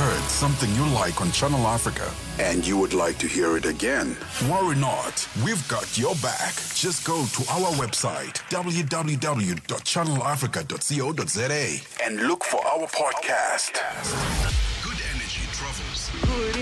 heard something you like on Channel Africa and you would like to hear it again? Worry not, we've got your back. Just go to our website, www.channelafrica.co.za, and look for our podcast. Good energy travels. Good